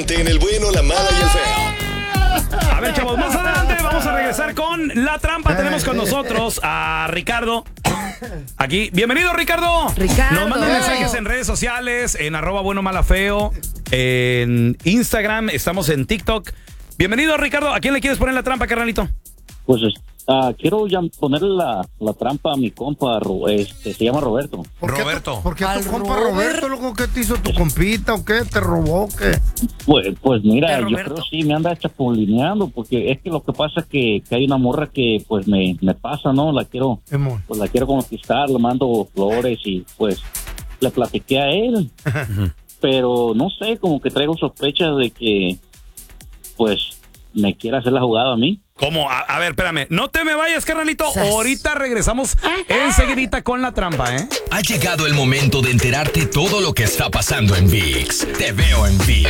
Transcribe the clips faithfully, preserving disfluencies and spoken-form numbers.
adelante en El Bueno, la Mala y el Feo. A ver, chavos, más adelante vamos a regresar con La Trampa. Tenemos con nosotros a Ricardo. Aquí, bienvenido Ricardo. Ricardo. Nos mandan mensajes en redes sociales, en arroba bueno mala feo, en Instagram, estamos en TikTok. Bienvenido Ricardo, ¿a quién le quieres poner la trampa, carnalito? Pues uh, quiero ya ponerle la, la trampa a mi compa, este, se llama Roberto. ¿Por qué Roberto. Tu, ¿Por qué a tu Al compa Robert. Roberto, loco? ¿Qué te hizo tu compita o qué? ¿Te robó o qué? Pues, pues mira, ¿De yo Roberto? creo sí me anda chapulineando, porque es que lo que pasa es que, que hay una morra que pues me, me pasa, ¿no? La quiero, Emol. pues la quiero conquistar, le mando flores y pues le platiqué a él. Pero no sé, como que traigo sospechas de que pues me quiere hacer la jugada a mí. ¿Cómo? A, a ver, espérame. No te me vayas, carnalito. Sas. Ahorita regresamos enseguidita con la trampa, ¿eh? Ha llegado el momento de enterarte todo lo que está pasando en ViX. Te veo en ViX.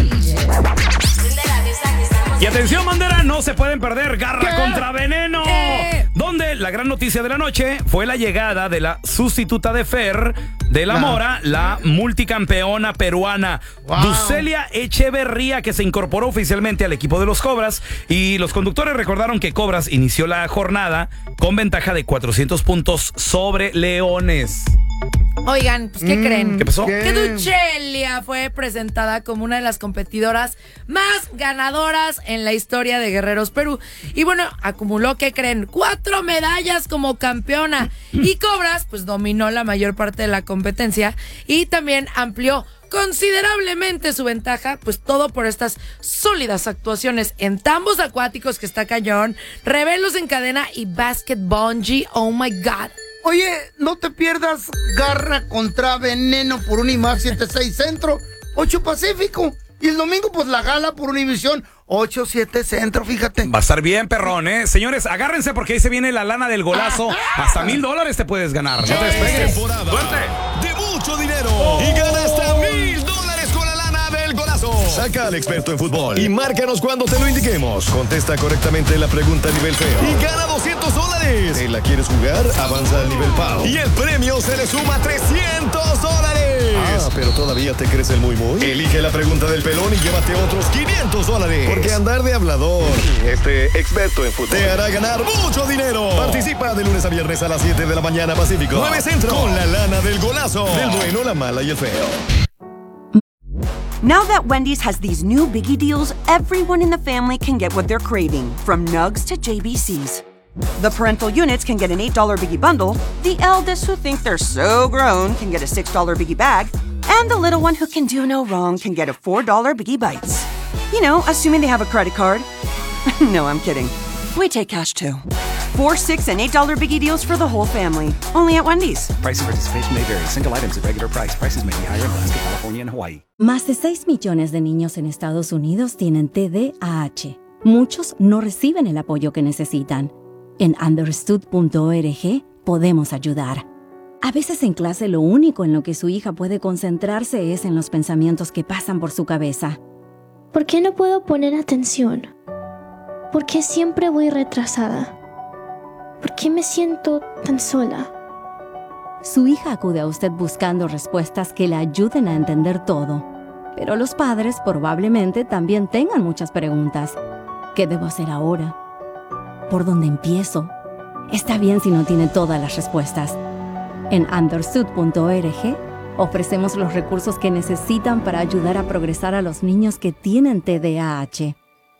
Y atención, bandera, no se pueden perder Garra contra Veneno. Eh. Donde la gran noticia de la noche fue la llegada de la sustituta de Fer de la Ajá. Mora, la multicampeona peruana, Wow. Ducelia Echeverría, que se incorporó oficialmente al equipo de los Cobras. Y los conductores recordaron que Cobras inició la jornada con ventaja de cuatrocientos puntos sobre Leones. Oigan, pues, ¿qué Mm, creen? ¿Qué pasó? ¿qué? Que Ducelia fue presentada como una de las competidoras más ganadoras en la historia de Guerreros Perú. Y bueno, acumuló, ¿qué creen? Cuatro medallas como campeona. Y Cobras, pues dominó la mayor parte de la competencia y también amplió considerablemente su ventaja, pues todo por estas sólidas actuaciones en tambos acuáticos, que está cañón, revelos en cadena y basket bungee. Oh my God. Oye, no te pierdas Garra contra Veneno por Unimar siete seis Centro, ocho Pacífico. Y el domingo, pues la gala por Univisión ocho siete Centro, fíjate. Va a estar bien, perrón, ¿eh? Señores, agárrense porque ahí se viene la lana del golazo. Hasta mil dólares te puedes ganar. No te despegues. Temporada Suerte. de mucho dinero y gana hasta mil dólares con la lana del golazo. Saca al experto en fútbol y márcanos cuando te lo indiquemos. Contesta correctamente la pregunta a nivel feo y gana doscientos dólares. ¿Te la quieres jugar? Avanza al nivel Pau y el premio se le suma trescientos dólares. Ah, pero todavía te crees el muy muy. Elige la pregunta del pelón y llévate otros quinientos dólares. Porque andar de hablador, este experto en fútbol, te hará ganar mucho dinero. Participa de lunes a viernes a las siete de la mañana Pacífico, nueve Centro, con la lana del golazo. Del bueno, la mala y el feo. Now that Wendy's has these new biggie deals, everyone in the family can get what they're craving, from nugs to J B Cs. The parental units can get an eight dollar biggie bundle, the eldest who think they're so grown can get a six dollar biggie bag, and the little one who can do no wrong can get a four dollar biggie bites. You know, assuming they have a credit card. No, I'm kidding. We take cash too. Four, six, and eight dollar biggie deals for the whole family. Only at Wendy's. Price and participation may vary. Single items at regular price. Prices may be higher in Alaska, California, and Hawaii. Más de seis millones de niños en Estados Unidos tienen T D A H. Muchos no reciben el apoyo que necesitan. En understood punto org podemos ayudar. A veces en clase lo único en lo que su hija puede concentrarse es en los pensamientos que pasan por su cabeza. ¿Por qué no puedo poner atención? ¿Por qué siempre voy retrasada? ¿Por qué me siento tan sola? Su hija acude a usted buscando respuestas que le ayuden a entender todo. Pero los padres probablemente también tengan muchas preguntas. ¿Qué debo hacer ahora? ¿Por dónde empiezo? Está bien si no tiene todas las respuestas. En understood punto org ofrecemos los recursos que necesitan para ayudar a progresar a los niños que tienen T D A H.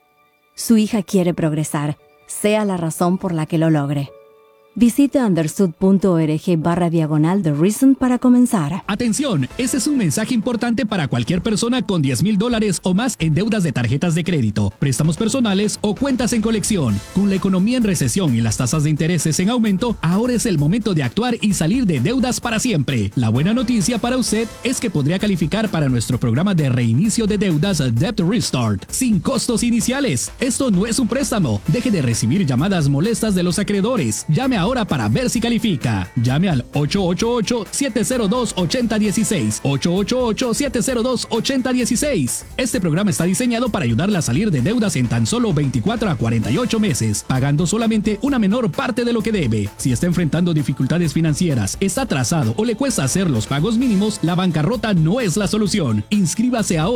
Su hija quiere progresar, sea la razón por la que lo logre. Visite understood punto org barra diagonal The Reason para comenzar. Atención, ese es un mensaje importante para cualquier persona con diez mil dólares o más en deudas de tarjetas de crédito, préstamos personales o cuentas en colección. Con la economía en recesión y las tasas de intereses en aumento, ahora es el momento de actuar y salir de deudas para siempre. La buena noticia para usted es que podría calificar para nuestro programa de reinicio de deudas Debt Restart, sin costos iniciales. Esto no es un préstamo. Deje de recibir llamadas molestas de los acreedores. Llame a ahora para ver si califica. Llame al ocho ocho ocho, siete cero dos, ocho cero uno seis. ocho ocho ocho, siete cero dos, ocho cero uno seis. Este programa está diseñado para ayudarle a salir de deudas en tan solo veinticuatro a cuarenta y ocho meses, pagando solamente una menor parte de lo que debe. Si está enfrentando dificultades financieras, está atrasado o le cuesta hacer los pagos mínimos, la bancarrota no es la solución. Inscríbase ahora